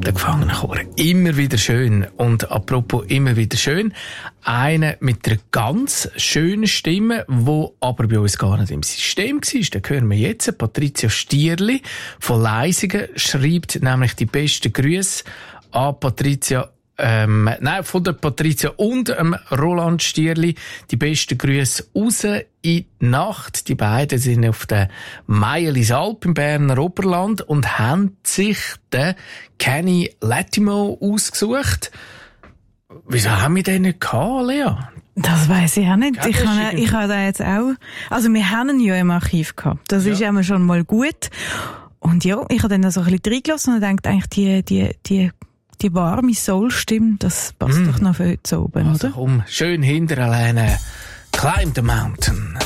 Der Gefangenenchor. Immer wieder schön. Und apropos immer wieder schön, einer mit einer ganz schönen Stimme, wo aber bei uns gar nicht im System war. Den hören wir jetzt. Patricia Stierli von Leisingen schreibt nämlich die besten Grüße an Patricia von der Patricia und Roland Stierli. Die besten Grüße raus in die Nacht. Die beiden sind auf der Meierlisalp im Berner Oberland und haben sich den Kenny Lattimore ausgesucht. Wieso haben wir den nicht gehabt, Lea? Das weiss ich auch nicht. Ja, ich habe da jetzt auch... Also wir haben ihn ja im Archiv gehabt. Das ist immer schon mal gut. Und ja, ich habe dann so ein bisschen reingelassen und dachte eigentlich, die warme Soul-Stimme, das passt doch noch für heute oben, also oder? Komm, schön hinter alleine. Climb the mountain.